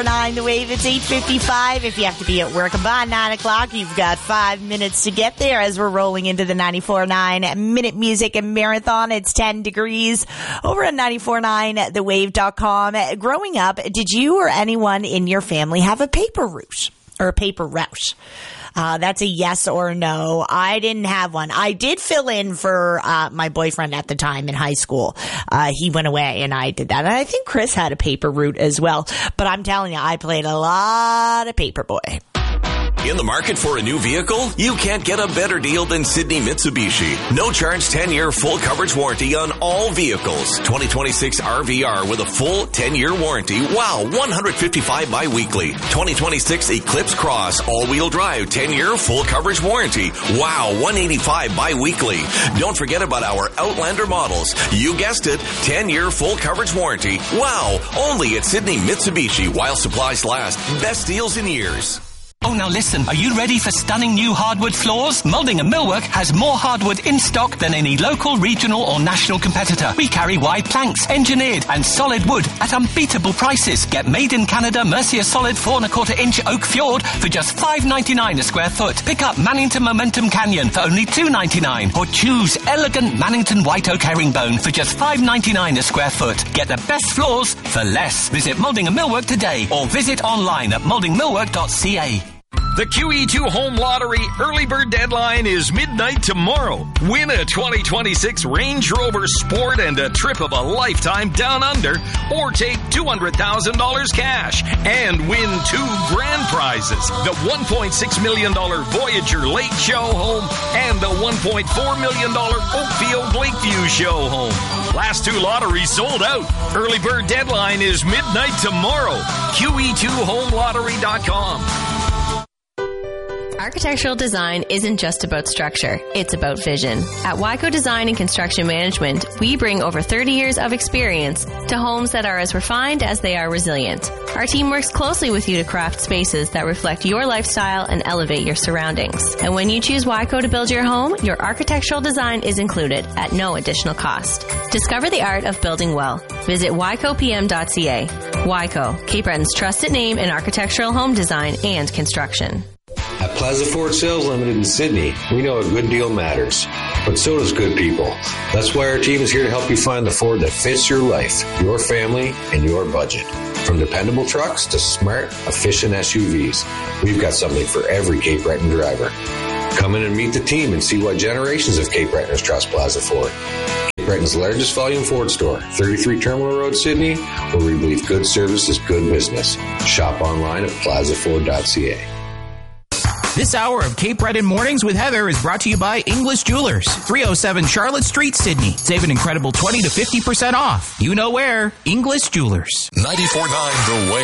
9 The Wave, it's 8:55. If you have to be at work by 9 o'clock, you've got 5 minutes to get there as we're rolling into the 94.9 Minute Music and Marathon. It's 10 degrees over at 94.9thewave.com. Growing up, did you or anyone in your family have a paper route or a paper route? That's a yes or no. I didn't have one. I did fill in for my boyfriend at the time in high school. He went away and I did that. And I think Chris had a paper route as well. But I'm telling you, I played a lot of Paperboy. In the market for a new vehicle? You can't get a better deal than Sydney Mitsubishi. No charge 10-year full coverage warranty on all vehicles. 2026 RVR with a full 10-year warranty. Wow, $155 bi-weekly. 2026 Eclipse Cross all-wheel drive 10-year full coverage warranty. Wow, $185 bi-weekly. Don't forget about our Outlander models. You guessed it, 10-year full coverage warranty. Wow, only at Sydney Mitsubishi while supplies last. Best deals in years. Oh, now listen, are you ready for stunning new hardwood floors? Moulding and Millwork has more hardwood in stock than any local, regional or national competitor. We carry wide planks, engineered and solid wood at unbeatable prices. Get made in Canada Mercier solid 4 1/4 inch oak fjord for just $5.99 a square foot. Pick up Mannington Momentum Canyon for only $2.99 or choose elegant Mannington white oak herringbone for just $5.99 a square foot. Get the best floors for less. Visit Moulding and Millwork today or visit online at mouldingmillwork.ca. The QE2 Home Lottery early bird deadline is midnight tomorrow. Win a 2026 Range Rover Sport and a trip of a lifetime down under, or take $200,000 cash and win 2 grand prizes. The $1.6 million Voyager Lake Show Home and the $1.4 million Oakfield Lakeview Show Home. Last 2 lotteries sold out. Early bird deadline is midnight tomorrow. QE2HomeLottery.com. Architectural design isn't just about structure, it's about vision. At Wyco Design and Construction Management, we bring over 30 years of experience to homes that are as refined as they are resilient. Our team works closely with you to craft spaces that reflect your lifestyle and elevate your surroundings. And when you choose Wyco to build your home, your architectural design is included at no additional cost. Discover the art of building well. Visit wycopm.ca. Wyco, Cape Breton's trusted name in architectural home design and construction. At Plaza Ford Sales Limited in Sydney, we know a good deal matters, but so does good people. That's why our team is here to help you find the Ford that fits your life, your family, and your budget. From dependable trucks to smart, efficient SUVs, we've got something for every Cape Breton driver. Come in and meet the team and see why generations of Cape Bretoners trust Plaza Ford. Cape Breton's largest volume Ford store, 33 Terminal Road, Sydney, where we believe good service is good business. Shop online at plazaford.ca. This hour of Cape Breton Mornings with Heather is brought to you by English Jewelers, 307 Charlotte Street, Sydney. Save an incredible 20 to 50% off. You know where. English Jewelers. 94.9 The Wave.